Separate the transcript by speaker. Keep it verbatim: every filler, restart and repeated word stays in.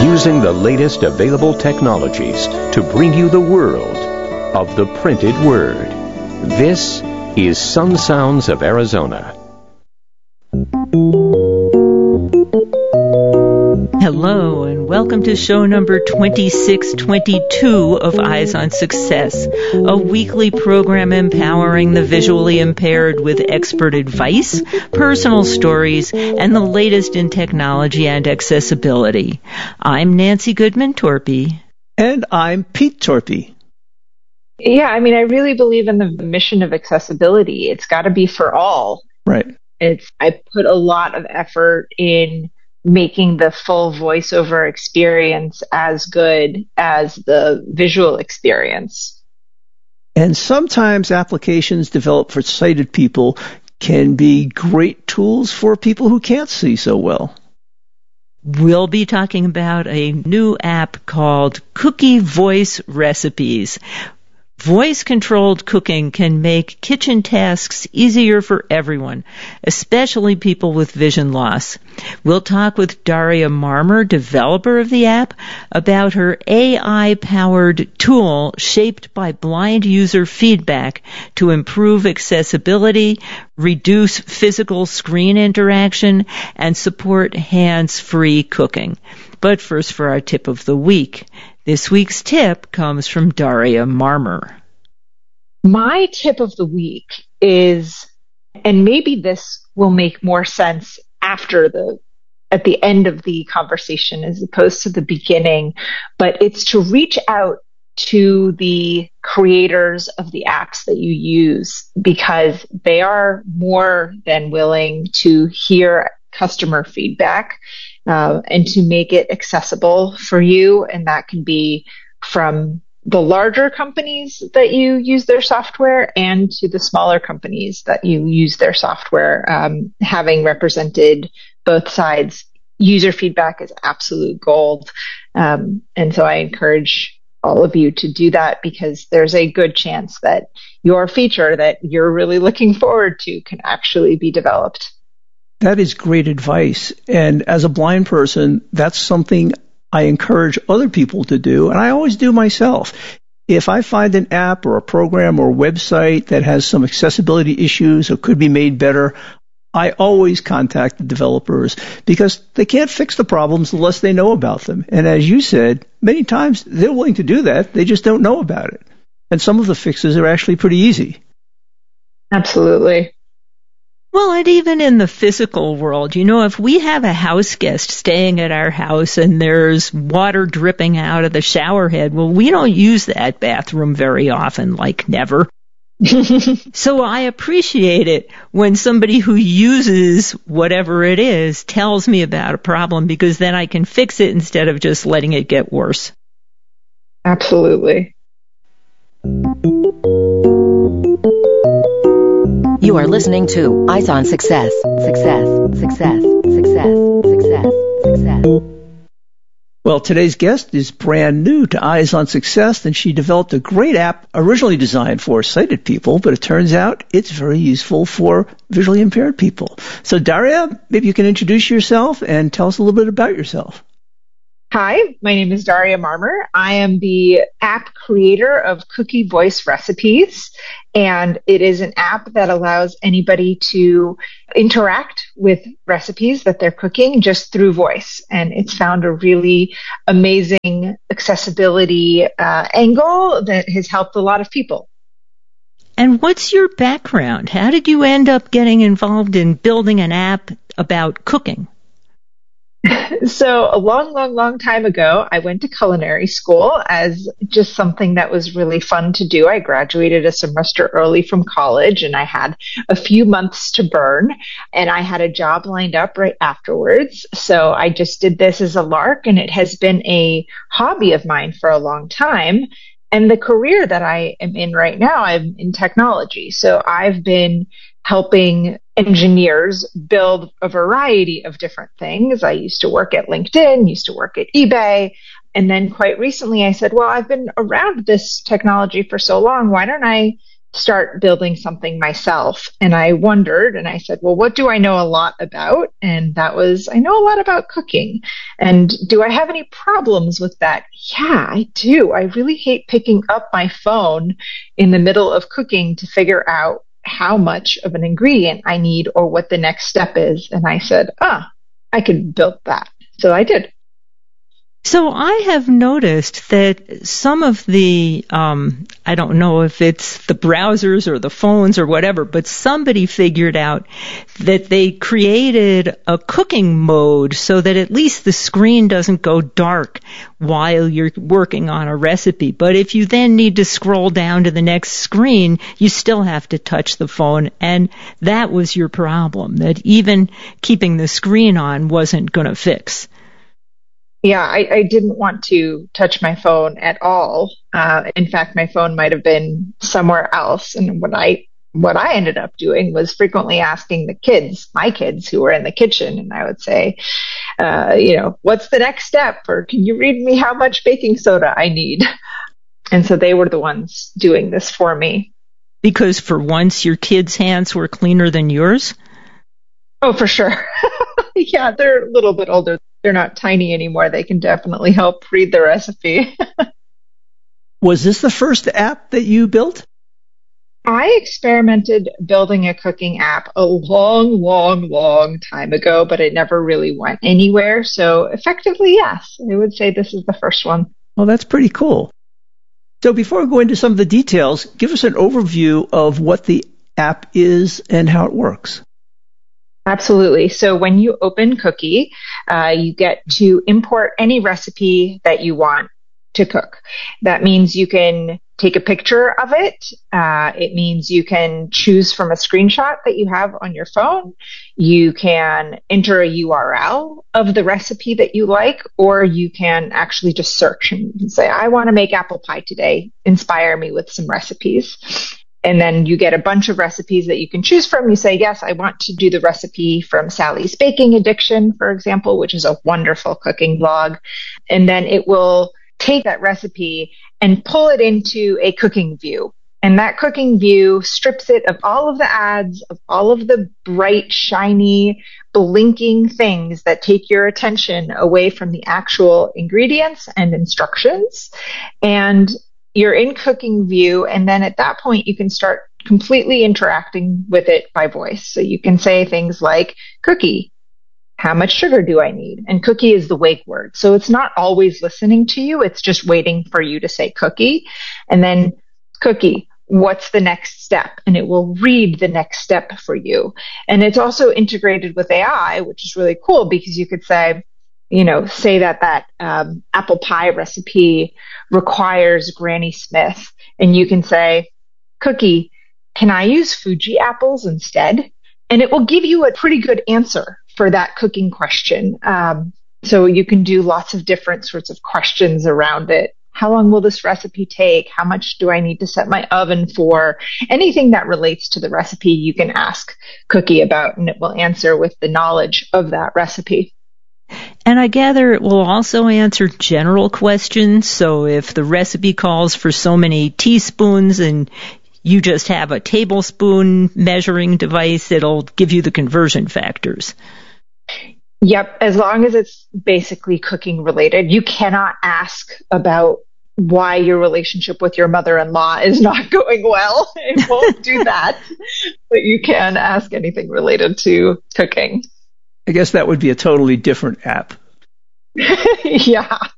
Speaker 1: using the latest available technologies to bring you the world of the printed word. This is Sun Sounds of Arizona.
Speaker 2: Hello, and welcome to show number twenty-six twenty-two of Eyes on Success, a weekly program empowering the visually impaired with expert advice, personal stories, and the latest in technology and accessibility. I'm Nancy Goodman Torpy.
Speaker 3: And I'm Pete Torpy.
Speaker 4: Yeah, I mean, I really believe in the mission of accessibility. It's got to be for all.
Speaker 3: Right.
Speaker 4: It's I put a lot of effort in making the full voiceover experience as good as the visual experience.
Speaker 3: And sometimes applications developed for sighted people can be great tools for people who can't see so well.
Speaker 2: We'll be talking about a new app called Cookie Voice Recipes. Voice-controlled cooking can make kitchen tasks easier for everyone, especially people with vision loss. We'll talk with Daria Marmer, developer of the app, about her A I-powered tool shaped by blind user feedback to improve accessibility, reduce physical screen interaction, and support hands-free cooking. But first for our tip of the week. This week's tip comes from Daria Marmer.
Speaker 4: My tip of the week is, and maybe this will make more sense after the, at the end of the conversation as opposed to the beginning, but it's to reach out to the creators of the apps that you use, because they are more than willing to hear customer feedback uh, and to make it accessible for you. And that can be from the larger companies that you use their software and to the smaller companies that you use their software. Um, having represented both sides, user feedback is absolute gold. Um, and so I encourage all of you to do that, because there's a good chance that your feature that you're really looking forward to can actually be developed.
Speaker 3: That is great advice. And as a blind person, that's something I encourage other people to do, and I always do myself. If I find an app or a program or a website that has some accessibility issues or could be made better, I always contact the developers, because they can't fix the problems unless they know about them. And as you said, many times they're willing to do that, they just don't know about it. And some of the fixes are actually pretty easy.
Speaker 4: Absolutely.
Speaker 2: Well, and even in the physical world, you know, if we have a house guest staying at our house and there's water dripping out of the shower head, well, we don't use that bathroom very often, like never. So I appreciate it when somebody who uses whatever it is tells me about a problem, because then I can fix it instead of just letting it get worse.
Speaker 4: Absolutely.
Speaker 5: You are listening to Eyes on Success. Success, success, success, success, success.
Speaker 3: Well, today's guest is brand new to Eyes on Success, and she developed a great app originally designed for sighted people, but it turns out it's very useful for visually impaired people. So, Daria, maybe you can introduce yourself and tell us a little bit about yourself.
Speaker 4: Hi, my name is Daria Marmer. I am the app creator of Cookie Voice Recipes, and it is an app that allows anybody to interact with recipes that they're cooking just through voice. And it's found a really amazing accessibility uh, angle that has helped a lot of people.
Speaker 2: And what's your background? How did you end up getting involved in building an app about cooking?
Speaker 4: So a long, long, long time ago, I went to culinary school as just something that was really fun to do. I graduated a semester early from college, and I had a few months to burn, and I had a job lined up right afterwards. So I just did this as a lark, and it has been a hobby of mine for a long time. And the career that I am in right now, I'm in technology. So I've been helping engineers build a variety of different things. I used to work at LinkedIn, used to work at eBay. And then quite recently I said, well, I've been around this technology for so long. Why don't I start building something myself. And I wondered, and I said, well, what do I know a lot about? And that was, I know a lot about cooking. And do I have any problems with that? Yeah, I do. I really hate picking up my phone in the middle of cooking to figure out how much of an ingredient I need or what the next step is. And I said, ah, I could build that. So I did.
Speaker 2: So I have noticed that some of the, um, I don't know if it's the browsers or the phones or whatever, but somebody figured out that they created a cooking mode so that at least the screen doesn't go dark while you're working on a recipe. But if you then need to scroll down to the next screen, you still have to touch the phone. And that was your problem, that even keeping the screen on wasn't going to fix.
Speaker 4: Yeah, I, I didn't want to touch my phone at all. Uh, in fact, my phone might have been somewhere else. And what I what I ended up doing was frequently asking the kids, my kids who were in the kitchen, and I would say, uh, you know, what's the next step? Or can you read me how much baking soda I need? And so they were the ones doing this for me.
Speaker 2: Because for once, your kids' hands were cleaner than yours?
Speaker 4: Oh, for sure. Yeah, they're a little bit older. They're not tiny anymore. They can definitely help read the recipe.
Speaker 3: Was this the first app that you built?
Speaker 4: I experimented building a cooking app a long, long, long time ago, but it never really went anywhere. So effectively, yes, I would say this is the first one.
Speaker 3: Well, that's pretty cool. So before we go into some of the details, give us an overview of what the app is and how it works.
Speaker 4: Absolutely. So when you open Cookie, uh, you get to import any recipe that you want to cook. That means you can take a picture of it. Uh, it means you can choose from a screenshot that you have on your phone. You can enter a U R L of the recipe that you like, or you can actually just search and say, I want to make apple pie today. Inspire me with some recipes. And then you get a bunch of recipes that you can choose from. You say, yes, I want to do the recipe from Sally's Baking Addiction, for example, which is a wonderful cooking blog. And then it will take that recipe and pull it into a cooking view. And that cooking view strips it of all of the ads, of all of the bright, shiny, blinking things that take your attention away from the actual ingredients and instructions. And you're in cooking view, and then at that point, you can start completely interacting with it by voice. So you can say things like, Cookie, how much sugar do I need? And Cookie is the wake word. So it's not always listening to you. It's just waiting for you to say Cookie. And then, Cookie, what's the next step? And it will read the next step for you. And it's also integrated with A I, which is really cool because you could say, you know, say that that um, apple pie recipe requires Granny Smith. And you can say, Cookie, can I use Fuji apples instead? And it will give you a pretty good answer for that cooking question. Um, so you can do lots of different sorts of questions around it. How long will this recipe take? How much do I need to set my oven for? Anything that relates to the recipe, you can ask Cookie about, and it will answer with the knowledge of that recipe.
Speaker 2: And I gather it will also answer general questions. So if the recipe calls for so many teaspoons and you just have a tablespoon measuring device, it'll give you the conversion factors.
Speaker 4: Yep. As long as it's basically cooking related, you cannot ask about why your relationship with your mother-in-law is not going well. It won't do that. But you can ask anything related to cooking.
Speaker 3: I guess that would be a totally different app.
Speaker 4: Yeah.